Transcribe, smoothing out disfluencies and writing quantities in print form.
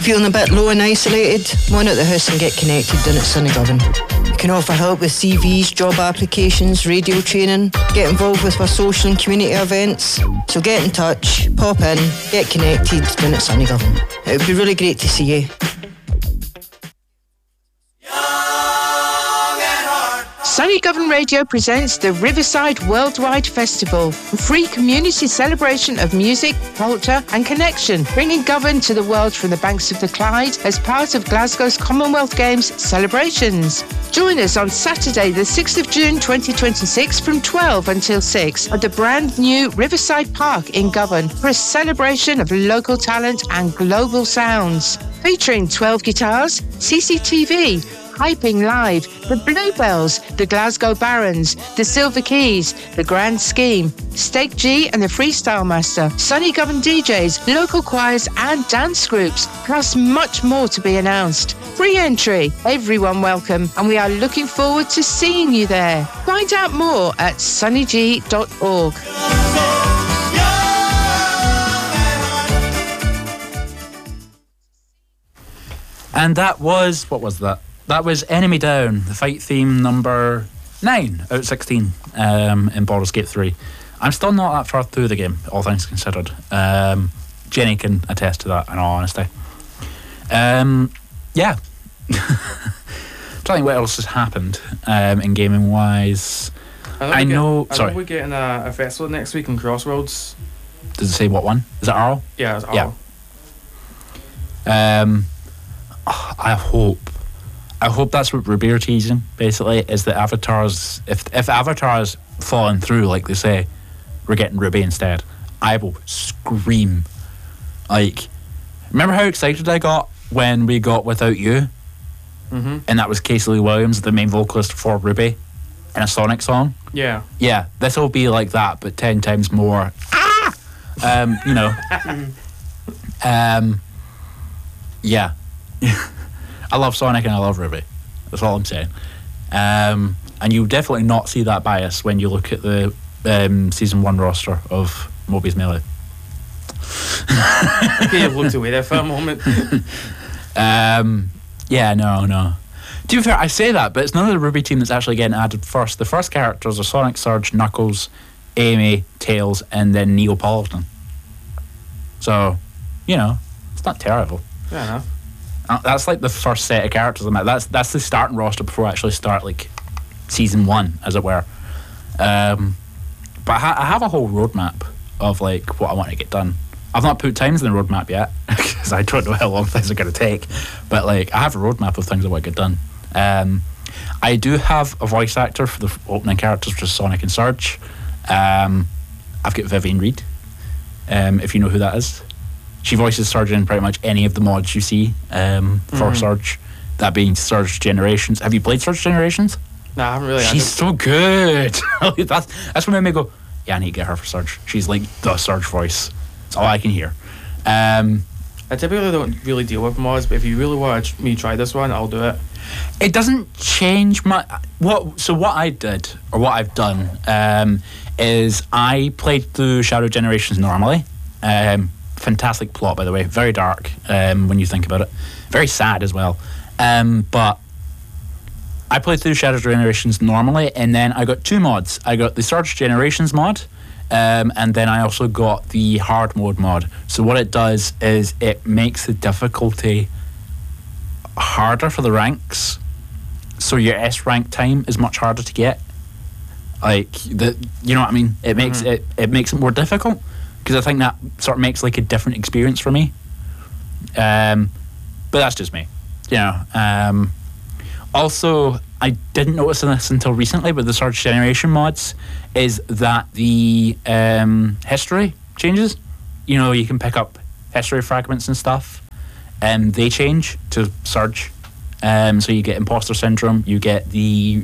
Feeling a bit low and isolated? One at the house and get connected down at Sunnygovan. We can offer help with CVs, job applications, radio training, get involved with our social and community events. So get in touch, pop in, get connected down at Sunnygovan. It would be really great to see you. Sunnygovan Radio presents the Riverside Worldwide Festival, a free community celebration of music, culture and connection, bringing Govan to the world from the banks of the Clyde as part of Glasgow's Commonwealth Games celebrations. Join us on Saturday the 6th of June 2026 from 12 until 6 at the brand new Riverside Park in Govan for a celebration of local talent and global sounds. Featuring 12 guitars, CCTV, Hyping Live, the Bluebells, the Glasgow Barons, the Silver Keys, the Grand Scheme, Steak G and the Freestyle Master, Sunnygovan DJs, local choirs and dance groups, plus much more to be announced. Free entry, everyone welcome, and we are looking forward to seeing you there. Find out more at sunnyg.org. And that was, what was that? That was Enemy Down, the fight theme number 9 out of 16 in Baldur's Gate 3. I'm still not that far through the game, all things considered. Jenny can attest to that, in all honesty. Yeah. Trying to think what else has happened in gaming wise. I know we're getting a festival next week in Crossroads. Does it say what one? Is it Arl? Yeah, it's Arl. Yeah. I hope that's what Ruby are teasing, basically, is that Avatars, if Avatars falling through, like they say, we're getting Ruby instead. I will scream. Like, remember how excited I got when we got Without You? Mm-hmm. And that was Casey Lee Williams, the main vocalist for Ruby, in a Sonic song? Yeah. Yeah, this will be like that, but 10 times more. You know. Yeah. I love Sonic and I love Ruby. That's all I'm saying. And you'll definitely not see that bias when you look at the season 1 roster of Moby's Melee. Okay, you've looked away there for a moment. Yeah, no. To be fair, I say that, but it's none of the Ruby team that's actually getting added first. The first characters are Sonic, Surge, Knuckles, Amy, Tails, and then Neapolitan. So, you know, it's not terrible. Fair enough. That's like the first set of characters. That's the starting roster before I actually start like season 1, as it were. But I have a whole roadmap of like what I want to get done. I've not put times in the roadmap yet because I don't know how long things are going to take. But like I have a roadmap of things I want to get done. I do have a voice actor for the opening characters, which is Sonic and Surge. I've got Vivian Reed, if you know who that is. She voices Surge in pretty much any of the mods you see for Surge. That being Surge Generations. Have you played Surge Generations? No, I haven't really. She's so good. that's what made me go, yeah, I need to get her for Surge. She's like the Surge voice. That's all I can hear. I typically don't really deal with mods, but if you really want me to try this one, I'll do it. It doesn't change my... What I did, or what I've done, is I played through Shadow Generations normally. Fantastic plot, by the way. Very dark when you think about it. Very sad as well. But I played through Shadow Generations normally, and then I got 2 mods. I got the Surge Generations mod, and then I also got the hard mode mod. So what it does is it makes the difficulty harder for the ranks. So your S rank time is much harder to get. Like, you know what I mean? It makes it makes it more difficult. Because I think that sort of makes like a different experience for me. But that's just me. You know. Also, I didn't notice this until recently with the Surge Generation mods, is that the history changes. You know, you can pick up history fragments and stuff. They change to Surge. So you get Imposter Syndrome, you get the